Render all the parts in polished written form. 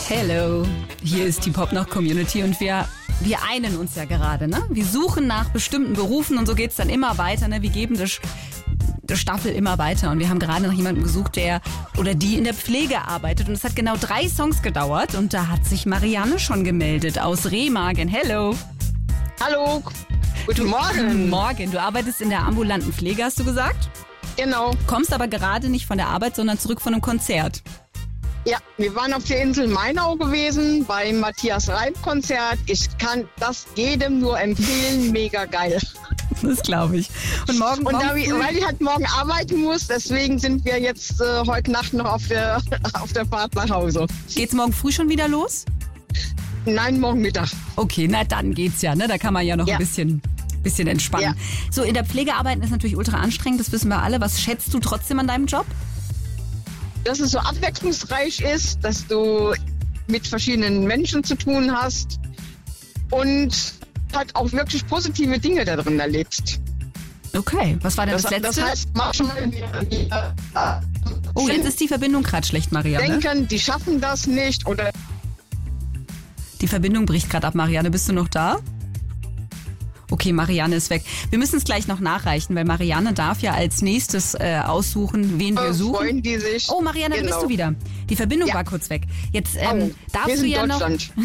Hello, hier ist die Popnoch-Community und wir einen uns ja gerade, ne? Wir suchen nach bestimmten Berufen und so geht's dann immer weiter, ne? Wir geben die Staffel immer weiter und wir haben gerade noch jemanden gesucht, der oder die in der Pflege arbeitet und es hat genau 3 Songs gedauert und da hat sich Marianne schon gemeldet aus Remagen. Hello. Hallo, guten Morgen. Guten Morgen, du arbeitest in der ambulanten Pflege, hast du gesagt? Genau. Kommst aber gerade nicht von der Arbeit, sondern zurück von einem Konzert. Ja, wir waren auf der Insel Mainau gewesen beim Matthias Reim-Konzert. Ich kann das jedem nur empfehlen, mega geil. Das glaube ich. Und weil ich halt morgen arbeiten muss, deswegen sind wir jetzt heute Nacht noch auf der Fahrt nach Hause. Geht's morgen früh schon wieder los? Nein, morgen Mittag. Okay, na dann geht's ja, ne? Da kann man ja noch ein bisschen entspannen. Ja. So, in der Pflege arbeiten ist natürlich ultra anstrengend, das wissen wir alle. Was schätzt du trotzdem an deinem Job? Dass es so abwechslungsreich ist, dass du mit verschiedenen Menschen zu tun hast und halt auch wirklich positive Dinge da drin erlebst. Okay, was war denn das Letzte? Das heißt, manchmal jetzt ist die Verbindung gerade schlecht, Marianne. Denken, die schaffen das nicht oder... Die Verbindung bricht gerade ab, Marianne. Bist du noch da? Okay, Marianne ist weg. Wir müssen es gleich noch nachreichen, weil Marianne darf ja als nächstes aussuchen, wen wir suchen. Freuen die sich. Oh, Marianne, da bist du wieder. Die Verbindung war kurz weg. Jetzt darfst du ja noch...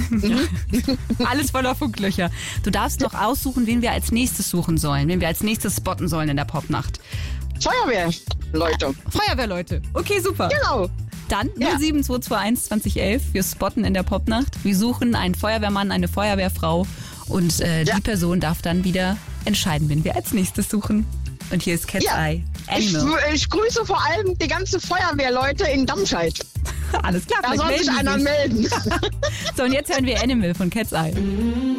Alles voller Funklöcher. Du darfst noch aussuchen, wen wir als nächstes suchen sollen, wen wir als nächstes spotten sollen in der Popnacht. Feuerwehrleute. Feuerwehrleute. Okay, super. Genau. Dann 07221 2011. Wir spotten in der Popnacht. Wir suchen einen Feuerwehrmann, eine Feuerwehrfrau. Und die Person darf dann wieder entscheiden, wen wir als nächstes suchen. Und hier ist Cat's Eye. Animal. Ich grüße vor allem die ganze Feuerwehrleute in Damscheid. Alles klar. Da soll sich einer melden. So, und jetzt hören wir Animal von Cat's Eye.